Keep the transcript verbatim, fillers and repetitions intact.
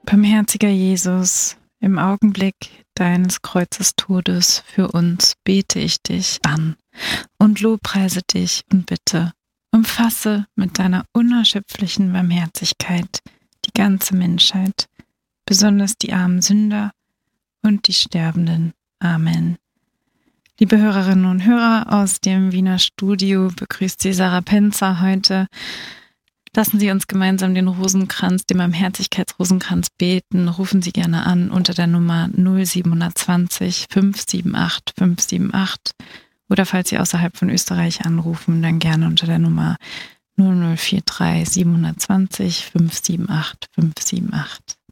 Barmherziger Jesus, im Augenblick deines Kreuzestodes für uns bete ich dich an und lobpreise dich und bitte, umfasse mit deiner unerschöpflichen Barmherzigkeit die ganze Menschheit, besonders die armen Sünder und die Sterbenden. Amen. Liebe Hörerinnen und Hörer aus dem Wiener Studio, begrüßt Sie Sarah Penzer heute. Lassen Sie uns gemeinsam den Rosenkranz, den Barmherzigkeitsrosenkranz beten. Rufen Sie gerne an unter der Nummer null sieben zwei null fünf sieben acht fünf sieben acht oder falls Sie außerhalb von Österreich anrufen, dann gerne unter der Nummer null null vier drei sieben zwei null fünf sieben acht fünf sieben acht.